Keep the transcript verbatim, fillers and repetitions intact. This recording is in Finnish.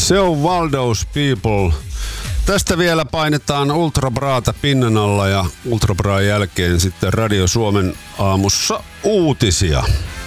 Se on Waldo's People. Tästä vielä painetaan Ultra Braata pinnan alla ja Ultra Braan jälkeen sitten Radio Suomen aamussa uutisia.